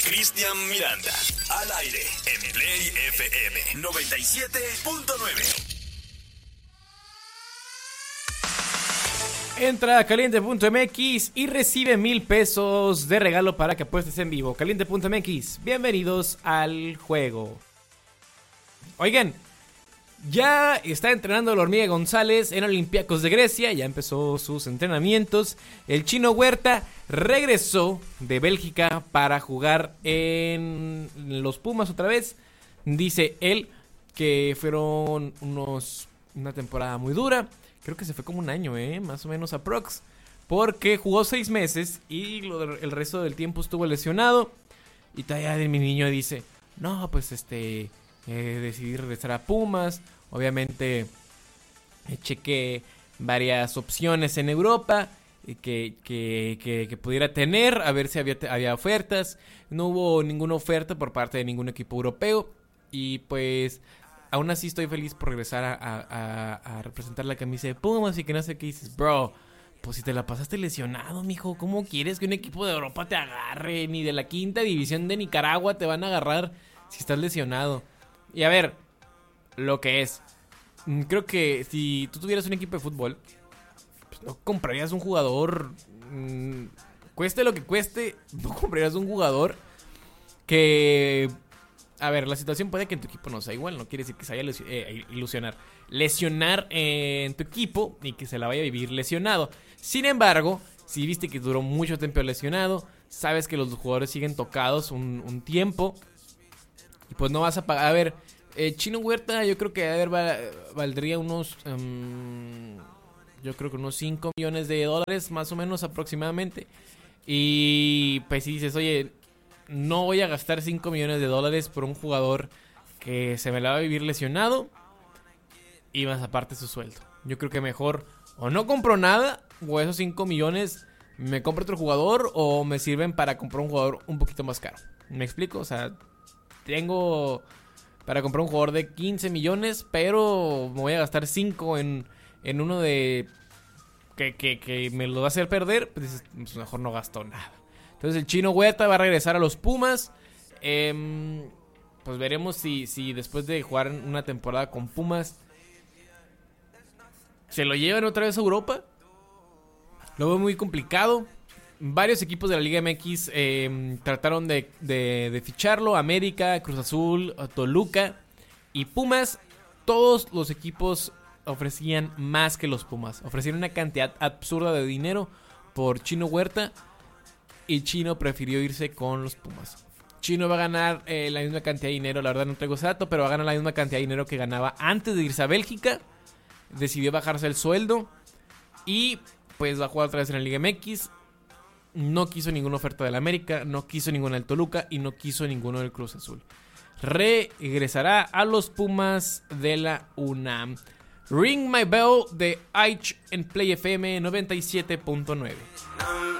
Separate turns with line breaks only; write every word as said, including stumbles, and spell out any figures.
Cristian Miranda, al aire en Play F M noventa y siete punto nueve.
Entra a caliente punto m x y recibe mil pesos de regalo para que apuestes en vivo. caliente punto m x, bienvenidos al juego. Oigan, ya está entrenando la Hormiga González en Olympiacos de Grecia. Ya empezó sus entrenamientos. El Chino Huerta regresó de Bélgica para jugar en los Pumas otra vez. Dice él que fueron unos una temporada muy dura. Creo que se fue como un año, eh, más o menos aprox. Porque jugó seis meses y lo, el resto del tiempo estuvo lesionado. Y todavía mi niño dice, no, pues este... Eh, decidí regresar a Pumas. Obviamente eh, chequé varias opciones en Europa eh, que, que, que, que pudiera tener, a ver si había, había ofertas. No hubo ninguna oferta por parte de ningún equipo europeo. Y pues aún así estoy feliz por regresar a, a, a representar la camisa de Pumas. Y que no sé qué dices, bro, pues si te la pasaste lesionado, mijo, ¿cómo quieres que un equipo de Europa te agarre? Ni de la quinta división de Nicaragua te van a agarrar si estás lesionado. Y a ver, lo que es, creo que si tú tuvieras un equipo de fútbol, pues no comprarías un jugador, mmm, cueste lo que cueste, no comprarías un jugador que, a ver, la situación puede que en tu equipo no sea igual, no quiere decir que se vaya a eh, ilusionar, lesionar eh, en tu equipo y que se la vaya a vivir lesionado. Sin embargo, si viste que duró mucho tiempo lesionado, sabes que los jugadores siguen tocados un, un tiempo. Y pues no vas a pagar. A ver, eh, Chino Huerta yo creo que a ver, va, valdría unos... Um, yo creo que unos cinco millones de dólares más o menos aproximadamente. Y pues si dices, oye, no voy a gastar cinco millones de dólares por un jugador que se me la va a vivir lesionado. Y más aparte su sueldo. Yo creo que mejor o no compro nada, o esos cinco millones me compro otro jugador, o me sirven para comprar un jugador un poquito más caro. ¿Me explico? O sea... Tengo para comprar un jugador de quince millones, pero me voy a gastar cinco en, en uno de que, que, que me lo va a hacer perder. Pues, pues mejor no gasto nada. Entonces el Chino Huerta va a regresar a los Pumas. Eh, pues veremos si, si después de jugar una temporada con Pumas se lo llevan otra vez a Europa. Lo veo muy complicado. Varios equipos de la Liga M X eh, trataron de, de, de ficharlo. América, Cruz Azul, Toluca y Pumas. Todos los equipos ofrecían más que los Pumas. Ofrecieron una cantidad absurda de dinero por Chino Huerta. Y Chino prefirió irse con los Pumas. Chino va a ganar eh, la misma cantidad de dinero. La verdad no traigo ese dato, pero va a ganar la misma cantidad de dinero que ganaba antes de irse a Bélgica. Decidió bajarse el sueldo. Y pues va a jugar otra vez en la Liga M X. No quiso ninguna oferta del América, no quiso ninguna del Toluca y no quiso ninguno del Cruz Azul. Regresará a los Pumas de la UNAM. Ring My Bell de Aich en Play F M noventa y siete punto nueve.